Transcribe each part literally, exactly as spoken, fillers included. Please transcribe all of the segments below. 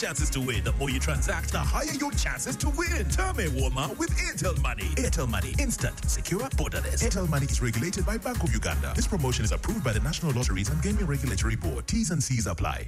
chances to win. The more you transact, the higher your chances to win. Term a warmer with Airtel Money. Airtel Money. Instant, secure, borderless. Airtel Money is regulated by Bank of Uganda. This promotion is approved by the National Lotteries and Gaming Regulatory Board. T's and C's apply.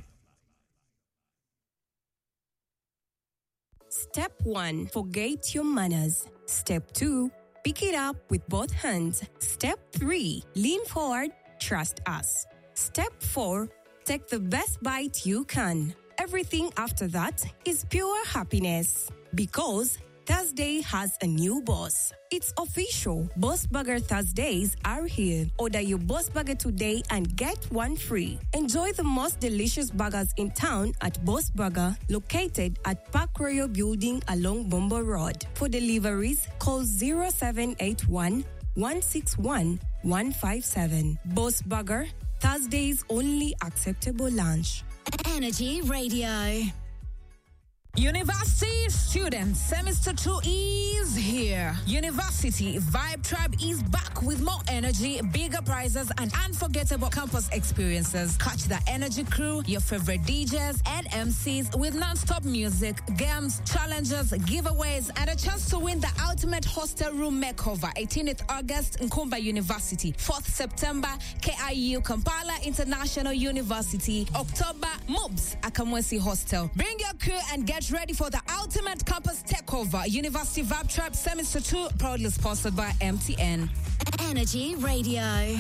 Step one, forget your manners. Step two, pick it up with both hands. Step three, lean forward, trust us. Step four, take the best bite you can. Everything after that is pure happiness. Because Thursday has a new boss. It's official. Boss Burger Thursdays are here. Order your Boss Burger today and get one free. Enjoy the most delicious burgers in town at Boss Burger, located at Park Royal Building along Bombo Road. For deliveries, call zero seven eight one, one six one, one five seven. Boss Burger, Thursday's only acceptable lunch. Energy Radio. University students, semester two is here. University Vibe Tribe is back with more energy, bigger prizes, and unforgettable campus experiences. Catch the Energy crew, your favorite D Js and M Cs with non-stop music, games, challenges, giveaways, and a chance to win the ultimate hostel room makeover. eighteenth August, Nkumba University. fourth September, K I U Kampala International University. October, M U B S, Akamwesi Hostel. Bring your crew and get ready for the ultimate campus takeover. University Vibe Tribe Semester two, proudly sponsored by M T N. Energy Radio.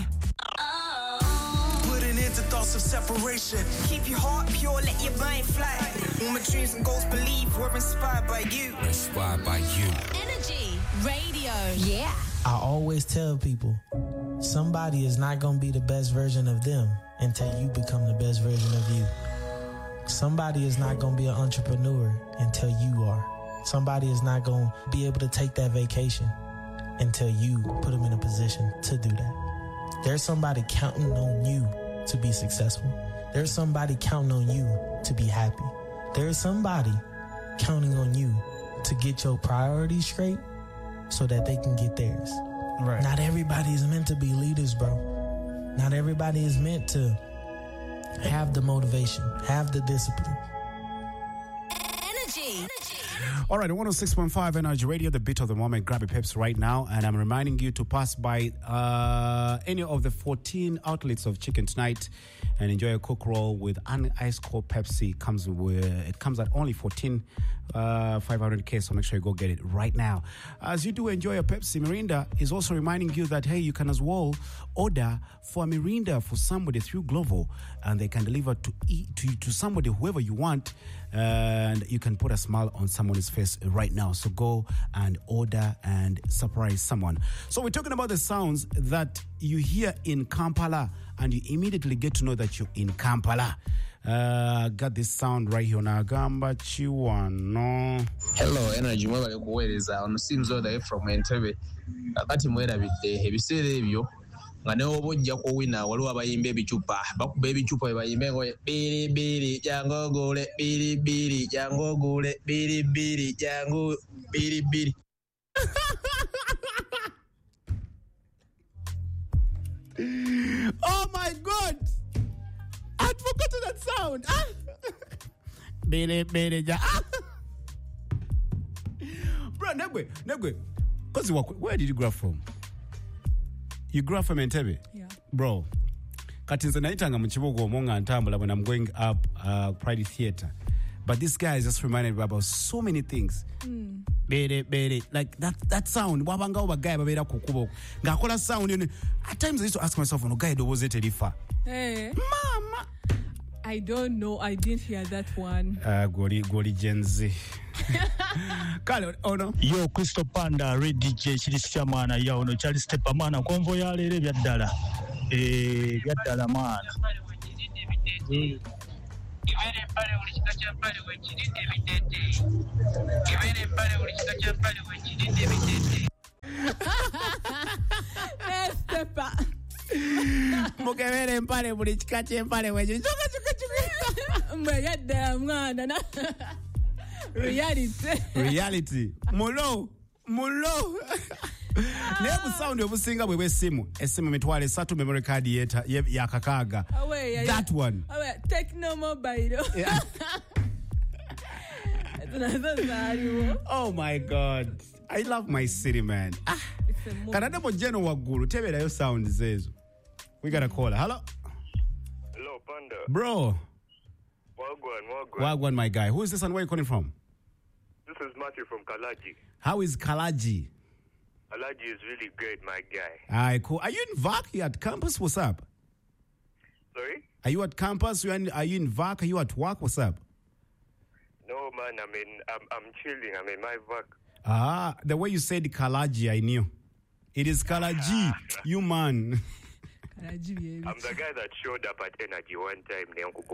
Oh. Put an end to thoughts of separation. Keep your heart pure, let your mind fly. All my dreams and goals, believe we're inspired by you. Inspired by you. Energy Radio. Yeah. I always tell people, somebody is not going to be the best version of them until you become the best version of you. Somebody is not going to be an entrepreneur until you are. Somebody is not going to be able to take that vacation until you put them in a position to do that. There's somebody counting on you to be successful. There's somebody counting on you to be happy. There's somebody counting on you to get your priorities straight so that they can get theirs. Right. Not everybody is meant to be leaders, bro. Not everybody is meant to have the motivation, have the discipline. Energy. All right, one oh six point five Energy Radio, the beat of the moment. Grab a Peps right now, and I'm reminding you to pass by uh, any of the fourteen outlets of Chicken Tonight and enjoy a Coke roll with an ice cold Pepsi. Comes with it comes at only fourteen uh, five hundred K, so make sure you go get it right now. As you do enjoy a Pepsi, Mirinda is also reminding you that hey, you can as well order for a Mirinda for somebody through Glovo, and they can deliver to eat, to to somebody whoever you want, and you can put a smile on someone's face right now. So go and order and surprise someone. So we're talking about the sounds that you hear in Kampala, and you immediately get to know that you're in Kampala. Uh, got this sound right here. Nagamba Chiwano. Hello, Energy. Mwebale kuweereza ono Sinzo the from Entebbe. Akati mwerabidde ebiseera ebyo nga ne oba ojja kuwina waliwo abayimba ebicupa bakuba ebicupa bebayimbe ngo biri biri jango gule biri biri jango gule biri biri jango biri biri. Oh my God! I'd forgotten that sound. Ah. Bere, bere, ja. Ah. Bro, Negwe, Negwe. Because where did you grow up from? You grew up from Entebbe? Yeah. Bro, katinze naitanga mchibogo monga ntambula when I'm going up uh, Pride Theater. But this guy is just reminded me about so many things. Mm. Bere, bere. Like that that sound. Wabanga uba guy babera kukubo. Ngakola sound. You know, at times I used to ask myself, no guy, was it Elifa? Hey. Mama. I don't know. I didn't hear that one. Uh, Gori, Gori Gen Z. Kale, oh no. Yo, Christo Panda, Red D J, Chilisi Chamana, yo, no, Charlie Stepper, mana, convo ya lere, biadala. Eh, biadala, mana. Kibere pale ulichika cha pale wechirinde vitete. Kibere pale ulichika cha pale wechirinde vitete. Stepper. Mukebere mpale ulichika cha pale wechirinde. Chuka chuka chuka. Mwegada mwana na. Reality. Reality. Mulo. Mulo. Nebu sound yobusinga bwe bwesimu. Esimu mitwale satu memory card yeta ya kakaga. Away, that yeah. one. Away, Techno Mobile. Yeah. nazo zaaliwo. Oh my God. I love my city, man. Ah. Kanada mojeno wagulu. Teberayo sound zezo. We got a caller. Hello? Hello, Panda. Bro. Wagwan, Wagwan. Wagwan, my guy. Who is this and where are you calling from? This is Matthew from Kalaji. How is Kalaji? Kalaji is really great, my guy. Alright, cool. Are you in V A C? You at campus? What's up? Sorry? Are you at campus? Are you in, are you in V A C? Are you at work? What's up? No, man, I mean, I'm, I'm chilling. I'm in my work. Ah, the way you said Kalaji, I knew. It is Kalaji, you man. I'm the guy that showed up at Energy one time.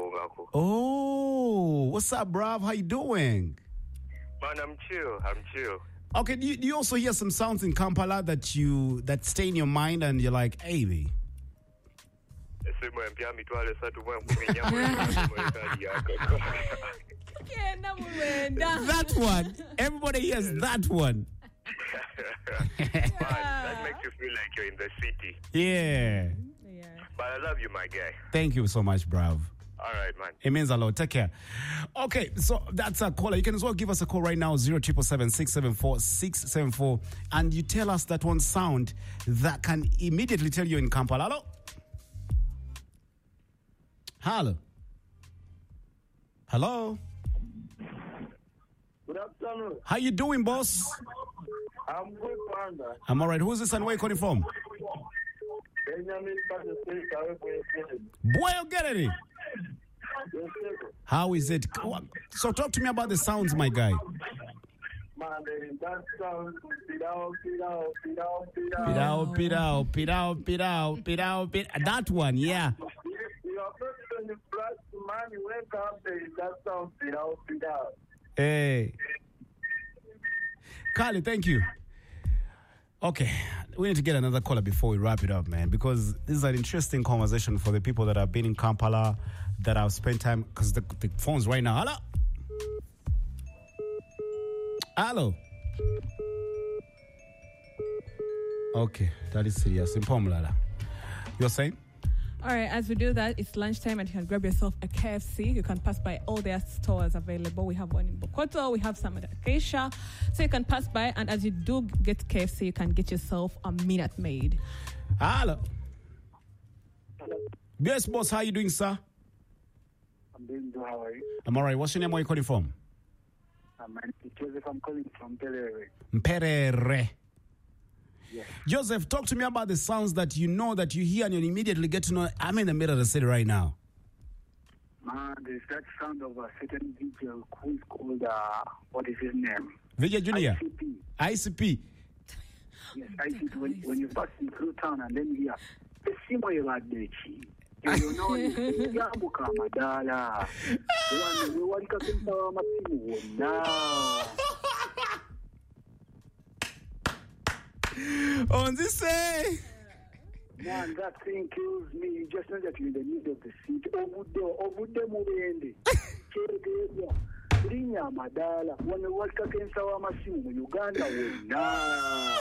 Oh, what's up, bruv? How you doing? Man, I'm chill. I'm chill. Okay, do you, do you also hear some sounds in Kampala that you that stay in your mind and you're like, hey, babe? That one. Everybody hears that one. Man, that makes you feel like you're in the city. Yeah. Yeah. But I love you, my guy. Thank you so much, bruv. All right, man. It means a lot. Take care. Okay, so that's a caller. You can as well give us a call right now, zero triple seven six seven four six seven four, and you tell us that one sound that can immediately tell you in Kampala. Hello? Hello? Hello? Good afternoon. How you doing, boss? I'm good, Panda. I'm all right. Who's this and where are you calling from? Benjamin Boy, you get it. How is it? So talk to me about the sounds, my guy. Man, that sound, pidao, pidao, pidao, Pidao, pidao, pidao, pidao, pidao, pidao. That one, yeah. You are first in the flat, man, you wake up, there is that sound, pidao, pidao. Hey. Carly, thank you. Okay, we need to get another caller before we wrap it up, man, because this is an interesting conversation for the people that have been in Kampala, that have spent time, because the, the phone's right now. Hello? Hello? Okay, that is serious. In Pomulala. You're saying? All right, as we do that, it's lunchtime and you can grab yourself a K F C. You can pass by all their stores available. We have one in Bokoto, we have some at Acacia. So you can pass by, and as you do get K F C, you can get yourself a Minute Maid. Hello. Yes, boss, how are you doing, sir? I'm doing good, how are you? I'm all right. What's your name? Where are you calling from? I'm Joseph, I'm calling from Perere. Perere. Yes. Joseph, talk to me about the sounds that you know, that you hear, and you immediately get to know. I'm in the middle of the city right now. Man, there's that sound of a certain D J who is called, uh, what is his name? Vijay Junior. I C P. I C P. Yes, I C P. When, when you're passing through town and then you hear, the same way like that, you know, yambuka madala. One, you want to come to Matimu now. On this say, man, that thing kills me. You just know that you're in the middle of the city. Obude, obude mubende. Cherekezo. Linya madala. When you walk against our masimu, Uganda will nah.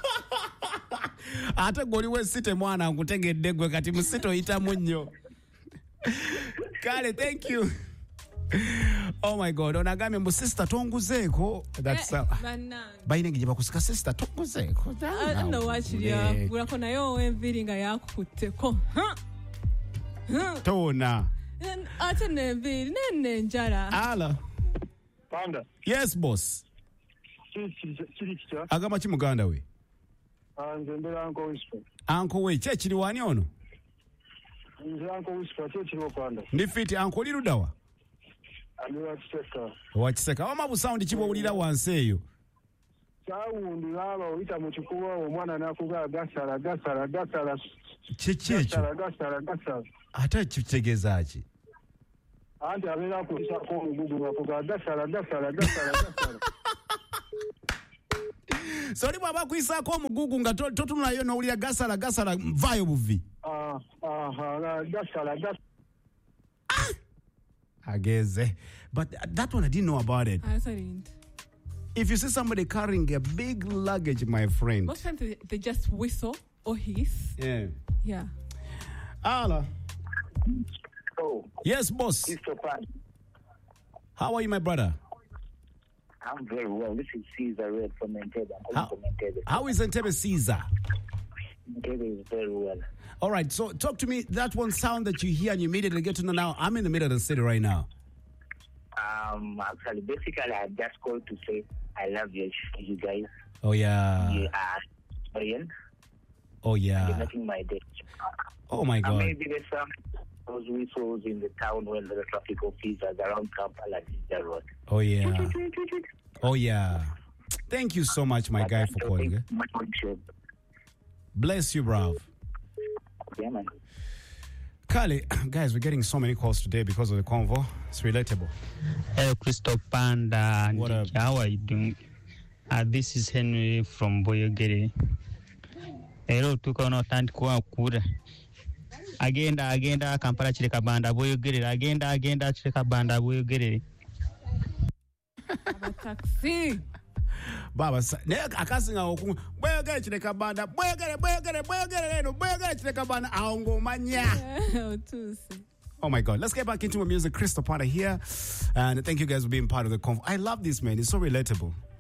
Ate goli we site mwana ngutegedde gwe kati musito ita munyo. Kale, thank you. Oh my God, onagamye mu sister tonguzeeko. That's uh, bayina gye bakusika sister tonguzeeko. Nno wakirya gulako naye ow'enviiri nga yakukutteko. Tona. Ate n'enviiri nenne enjala. Ala. Panda. Yes, boss. Kiri kitya? Agamba ki muganda we? Nze mbeera Uncle Whisper. Uncle we, ki ekiri wani ono? Nze Uncle Whisper, ki ekiriwo Panda? Ndi fiti, Uncle oli luddawa? Ali wa Kiseka. Wa Kiseka. Wama busawundi ki bw'owulira wansi eyo? Kyawundi laba oyita mu kikuba omwana n'akugaa gasala gasala gasala. Kiki ekyo? Gasala gasala gasala. Ate kitegeeza ki? Anti abeera akulisaako omugugu bakugaa gasala gasala gasala gasala. So oli bw'aba akuyisaako omugugu nga totunulayo n'owulira gasala gasala vaayo buvi. Ah, ah, gasala gasala. Ageze. But that one I didn't know about it. I also didn't. If you see somebody carrying a big luggage, my friend. Most times they, they just whistle or hiss. Yeah. Yeah. Ala. Oh. Yes, boss. Mister Pan. How are you, my brother? I'm very well. This is Caesar Red from Entebbe. I'm calling How, from Entebbe. how is Entebbe, Caesar? Entebbe is very well. All right, so talk to me. That one sound that you hear and you immediately get to know now. I'm in the middle of the city right now. Um, actually, basically, I just called to say I love you, you guys. Oh, yeah. You are brilliant. Oh, yeah. You're making my day. Oh, my God. Uh, maybe there's some those whistles in the town when the traffic officers around Kampala the road. Oh, yeah. Oh, yeah. Thank you so much, my guy, for calling. Eh? Bless you, bruv. Yeah, man. Kali, guys, we're getting so many calls today because of the convo. It's relatable. Hello, Christopher Panda. What up? How are you doing? Uh, this is Henry from Boyogere. Hello, tuko na tandikwa kura. Agenda, agenda, Kampala chileka banda, Boyogere. Agenda, agenda, chileka banda, Boyogere. Taxi. Baba, ne akasinga oku boyogere chileka banda, boyogere, boyogere, boyogere, no boyogere chileka banda aongo manya. Oh my God. Let's get back into my music. Crystal Potter here. And thank you guys for being part of the convo. I love this, man. It's so relatable.